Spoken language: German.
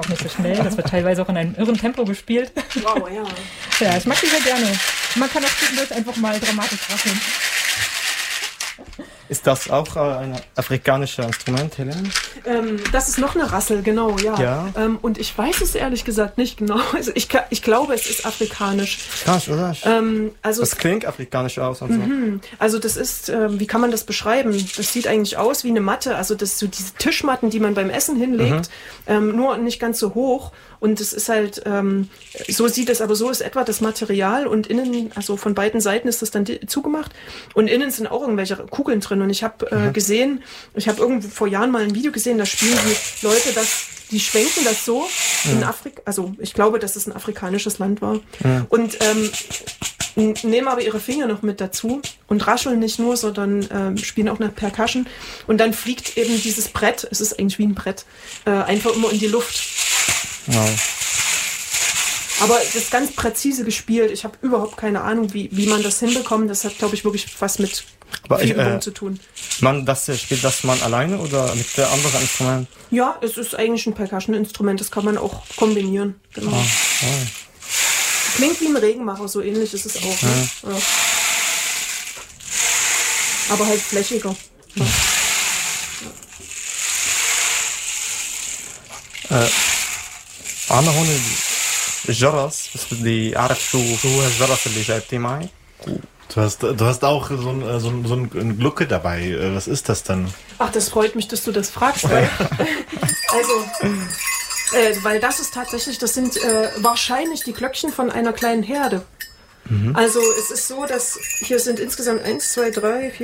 nicht so schnell. Das wird teilweise auch in einem irren Tempo gespielt. Wow, ja. Ja, ich mag die sehr gerne. Man kann auch zwischendurch einfach mal dramatisch rasseln. Ist das auch ein afrikanisches Instrument, Helene? Das ist noch eine Rassel, genau, ja. Und ich weiß es ehrlich gesagt nicht genau. Also ich glaube, es ist afrikanisch. Krass, oder? Also das klingt afrikanisch aus. Und so. Also das ist, wie kann man das beschreiben? Das sieht eigentlich aus wie eine Matte. Also das so diese Tischmatten, die man beim Essen hinlegt, nur nicht ganz so hoch. Und es ist halt, so sieht es, aber so ist etwa das Material und innen, also von beiden Seiten ist das dann zugemacht und innen sind auch irgendwelche Kugeln drin. Und ich habe gesehen, ich habe irgendwo vor Jahren mal ein Video gesehen, da spielen die Leute die schwenken das so in Afrika, also ich glaube, dass es ein afrikanisches Land war. Und nehmen aber ihre Finger noch mit dazu und rascheln nicht nur, sondern spielen auch eine Percussion. Und dann fliegt eben dieses Brett, es ist eigentlich wie ein Brett, einfach immer in die Luft. Wow. Aber das ist ganz präzise gespielt. Ich habe überhaupt keine Ahnung, wie man das hinbekommt. Das hat, glaube ich, wirklich was mit viel Übung zu tun. Spielt das man alleine oder mit anderen Instrumenten? Ja, es ist eigentlich ein Percussion-Instrument. Das kann man auch kombinieren. Genau. Klingt wie ein Regenmacher, so ähnlich ist es auch. Ne? Ja. Aber halt flächiger. أنا هون الجرس بس بدي أعرف شو هو الجرس اللي جايبتيه معي. Du hast auch so ein Glucke dabei. Was ist das denn? Ach, das freut mich, dass du das fragst. Weil das ist tatsächlich, das sind wahrscheinlich die Glöckchen von einer kleinen Herde. Also es ist so, dass hier sind insgesamt 1, 2, 3, 4,